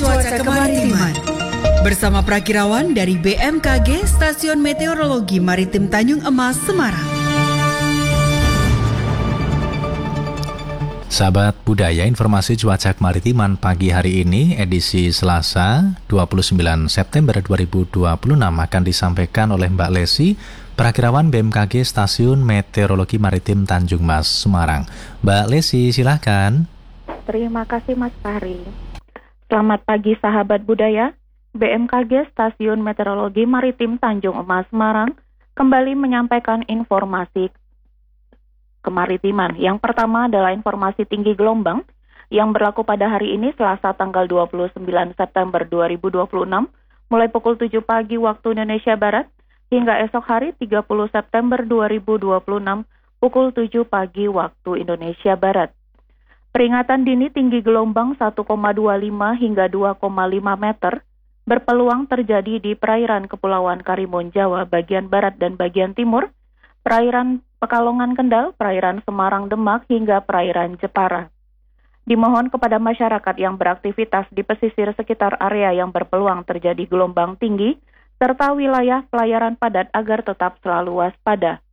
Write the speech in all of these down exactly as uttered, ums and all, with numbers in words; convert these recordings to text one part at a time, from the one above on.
Cuaca Kemaritiman bersama Prakirawan dari B M K G Stasiun Meteorologi Maritim Tanjung Emas, Semarang. Sahabat budaya, informasi cuaca kemaritiman pagi hari ini edisi Selasa dua puluh sembilan September dua ribu dua puluh enam akan disampaikan oleh Mbak Lesi, Prakirawan B M K G Stasiun Meteorologi Maritim Tanjung Mas, Semarang. Mbak Lesi, silakan. Terima kasih Mas Fahri. Selamat pagi sahabat budaya. B M K G Stasiun Meteorologi Maritim Tanjung Emas, Semarang kembali menyampaikan informasi kemaritiman. Yang pertama adalah informasi tinggi gelombang yang berlaku pada hari ini Selasa tanggal dua puluh sembilan September dua ribu dua puluh enam mulai pukul tujuh pagi waktu Indonesia Barat hingga esok hari tiga puluh September dua ribu dua puluh enam pukul tujuh pagi waktu Indonesia Barat. Peringatan dini tinggi gelombang satu koma dua lima hingga dua koma lima meter berpeluang terjadi di perairan Kepulauan Karimun Jawa bagian barat dan bagian timur, perairan Pekalongan Kendal, perairan Semarang Demak hingga perairan Jepara. Dimohon kepada masyarakat yang beraktivitas di pesisir sekitar area yang berpeluang terjadi gelombang tinggi serta wilayah pelayaran padat agar tetap selalu waspada.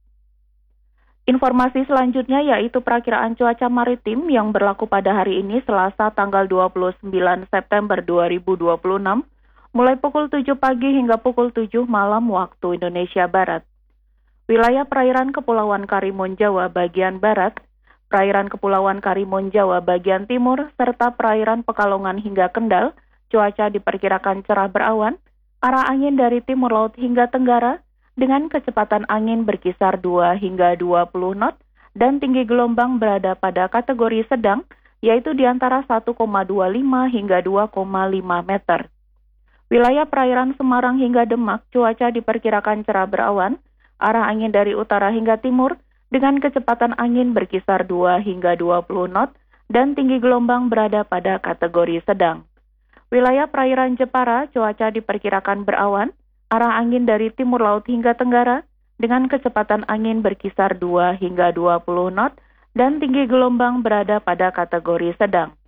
Informasi selanjutnya yaitu perakiraan cuaca maritim yang berlaku pada hari ini Selasa tanggal dua puluh sembilan September dua ribu dua puluh enam mulai pukul tujuh pagi hingga pukul tujuh malam waktu Indonesia Barat. Wilayah perairan Kepulauan Karimun Jawa bagian barat, perairan Kepulauan Karimun Jawa bagian timur, serta perairan Pekalongan hingga Kendal, cuaca diperkirakan cerah berawan, arah angin dari timur laut hingga tenggara, dengan kecepatan angin berkisar dua hingga dua puluh knot dan tinggi gelombang berada pada kategori sedang, yaitu di antara satu koma dua lima hingga dua koma lima meter. Wilayah perairan Semarang hingga Demak, cuaca diperkirakan cerah berawan, arah angin dari utara hingga timur dengan kecepatan angin berkisar dua hingga dua puluh knot dan tinggi gelombang berada pada kategori sedang. Wilayah perairan Jepara, cuaca diperkirakan berawan, arah angin dari timur laut hingga tenggara dengan kecepatan angin berkisar dua hingga dua puluh knot dan tinggi gelombang berada pada kategori sedang.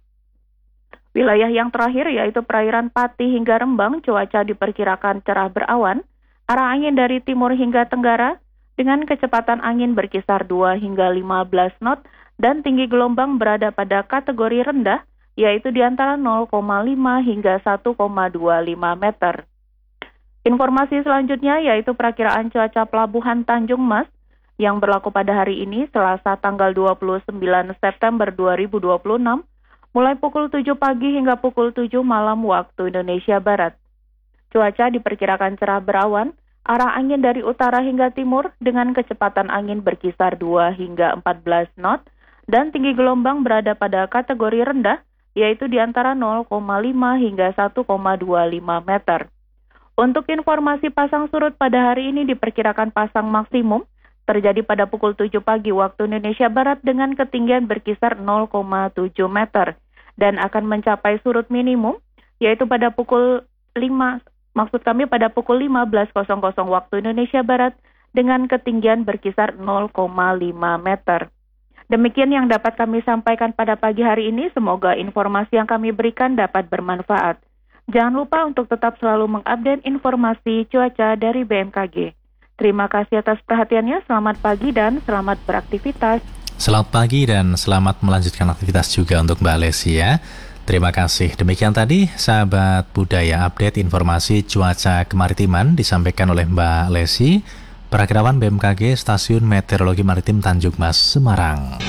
Wilayah yang terakhir yaitu perairan Pati hingga Rembang, cuaca diperkirakan cerah berawan, arah angin dari timur hingga tenggara dengan kecepatan angin berkisar dua hingga lima belas knot dan tinggi gelombang berada pada kategori rendah yaitu di antara nol koma lima hingga satu koma dua lima meter. Informasi selanjutnya yaitu perakiraan cuaca Pelabuhan Tanjung Mas yang berlaku pada hari ini Selasa tanggal dua puluh sembilan September dua ribu dua puluh enam mulai pukul tujuh pagi hingga pukul tujuh malam waktu Indonesia Barat. Cuaca diperkirakan cerah berawan, arah angin dari utara hingga timur dengan kecepatan angin berkisar dua hingga empat belas knot dan tinggi gelombang berada pada kategori rendah yaitu di antara nol koma lima hingga satu koma dua lima meter. Untuk informasi pasang surut pada hari ini diperkirakan pasang maksimum terjadi pada pukul tujuh pagi waktu Indonesia Barat dengan ketinggian berkisar nol koma tujuh meter dan akan mencapai surut minimum yaitu pada pukul lima, maksud kami pada pukul lima belas waktu Indonesia Barat dengan ketinggian berkisar nol koma lima meter. Demikian yang dapat kami sampaikan pada pagi hari ini, semoga informasi yang kami berikan dapat bermanfaat. Jangan lupa untuk tetap selalu mengupdate informasi cuaca dari B M K G. Terima kasih atas perhatiannya, selamat pagi dan selamat beraktivitas. Selamat pagi dan selamat melanjutkan aktivitas juga untuk Mbak Lesi ya. Terima kasih. Demikian tadi sahabat budaya update informasi cuaca kemaritiman disampaikan oleh Mbak Lesi, Prakirawan B M K G Stasiun Meteorologi Maritim Tanjung Mas, Semarang.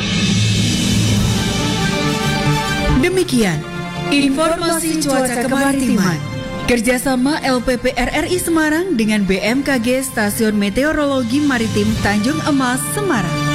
Demikian informasi cuaca kemaritiman kerjasama L P P R R I Semarang dengan B M K G Stasiun Meteorologi Maritim Tanjung Emas, Semarang.